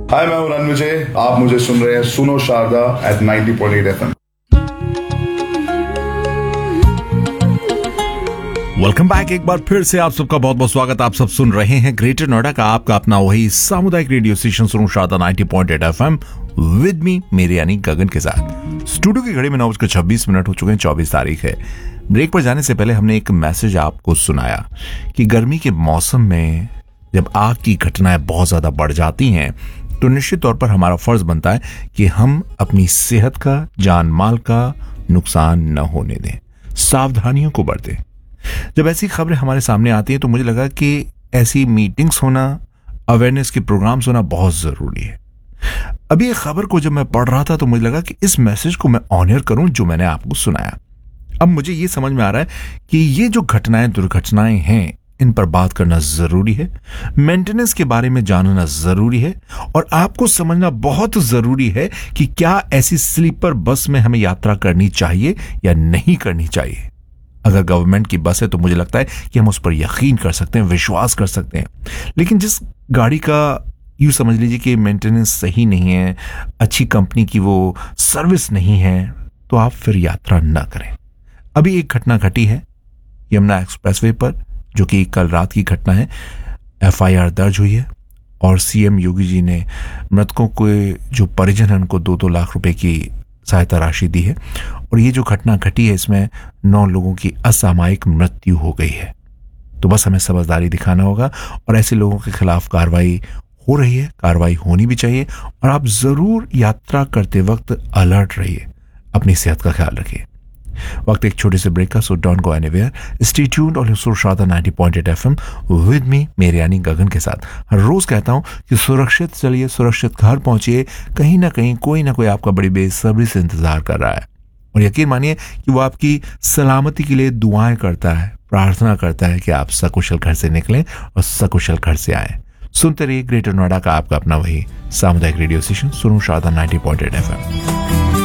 हाय, मैं हूं रणविजय। आप मुझे सुन रहे हैं सुनो Sharda eight 90.8 FM। Welcome back. एक बार फिर से आप सबका बहुत बहुत स्वागत। आप सब सुन रहे हैं ग्रेटर नोएडा का आपका अपना वही सामुदायिक रेडियो स्टेशन सुनो शारदा 90.8 FM विद मी, मेरे यानी गगन के साथ। स्टूडियो की घड़ी में 9:26 हो चुके हैं। 24 तारीख है। ब्रेक पर जाने से पहले हमने एक मैसेज आपको सुनाया कि गर्मी के मौसम में जब आग की घटनाएं बहुत ज्यादा बढ़ जाती हैं तो निश्चित तौर पर हमारा फर्ज बनता है कि हम अपनी सेहत का, जान माल का नुकसान न होने दें, सावधानियों को बरतें। जब ऐसी खबरें हमारे सामने आती हैं तो मुझे लगा कि ऐसी मीटिंग्स होना, अवेयरनेस के प्रोग्राम्स होना बहुत जरूरी है। अभी एक खबर को जब मैं पढ़ रहा था तो मुझे लगा कि इस मैसेज को मैं ऑनर करूं जो मैंने आपको सुनाया। अब मुझे ये समझ में आ रहा है कि ये जो घटनाएं, दुर्घटनाएं हैं, इन पर बात करना जरूरी है, मेंटेनेंस के बारे में जानना जरूरी है और आपको समझना बहुत जरूरी है कि क्या ऐसी स्लीपर बस में हमें यात्रा करनी चाहिए या नहीं करनी चाहिए। अगर गवर्नमेंट की बस है तो मुझे लगता है कि हम उस पर यकीन कर सकते हैं, विश्वास कर सकते हैं। लेकिन जिस गाड़ी का यूं समझ लीजिए कि मेंटेनेंस सही नहीं है, अच्छी कंपनी की वो सर्विस नहीं है, तो आप फिर यात्रा ना करें। अभी एक घटना घटी है यमुना एक्सप्रेसवे पर, जो कि कल रात की घटना है। FIR दर्ज हुई है और CM योगी जी ने मृतकों के जो परिजन हैं उनको 2-2 लाख रुपए की सहायता राशि दी है। और ये जो घटना घटी है इसमें 9 लोगों की असामयिक मृत्यु हो गई है। तो बस हमें समझदारी दिखाना होगा और ऐसे लोगों के खिलाफ कार्रवाई हो रही है, कार्रवाई होनी भी चाहिए। और आप जरूर यात्रा करते वक्त अलर्ट रहिए, अपनी सेहत का ख्याल रखिए। वक्त एक छोटे से ब्रेक का, so don't go anywhere, stay tuned on सुनो शारदा 90.8 FM विद मी, मेरे यानी गगन के साथ। हर रोज कहता हूं कि सुरक्षित चलिए, सुरक्षित घर पहुंचिए। कहीं ना कहीं कोई ना कोई आपका बड़ी बेसब्री से इंतजार कर रहा है और यकीन मानिए कि वो आपकी सलामती के लिए दुआएं करता है, प्रार्थना करता है कि आप सकुशल घर से निकलें और सकुशल घर से आए। सुनते रहिए ग्रेटर नोएडा का आपका अपना वही सामुदायिक रेडियो स्टेशन सुनो शारदा 90.8 FM।